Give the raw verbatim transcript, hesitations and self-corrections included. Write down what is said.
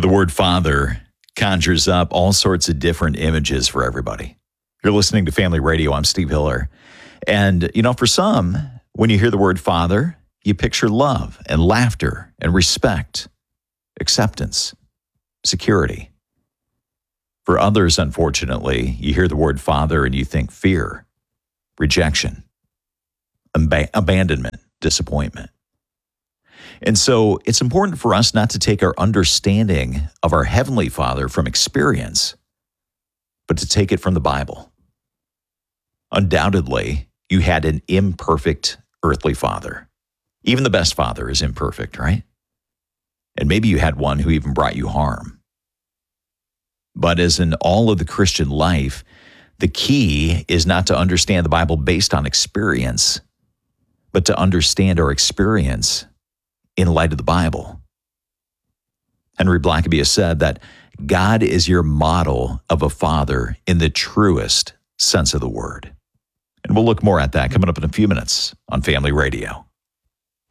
The word Father conjures up all sorts of different images for everybody. You're listening to Family Radio. I'm Steve Hiller. And, you know, for some, when you hear the word Father, you picture love and laughter and respect, acceptance, security. For others, unfortunately, you hear the word Father and you think fear, rejection, ab- abandonment, disappointment. And so it's important for us not to take our understanding of our Heavenly Father from experience, but to take it from the Bible. Undoubtedly, you had an imperfect earthly father. Even the best father is imperfect, right? And maybe you had one who even brought you harm. But as in all of the Christian life, the key is not to understand the Bible based on experience, but to understand our experience in light of the Bible. Henry Blackaby has said that God is your model of a father in the truest sense of the word. And we'll look more at that coming up in a few minutes on Family Radio.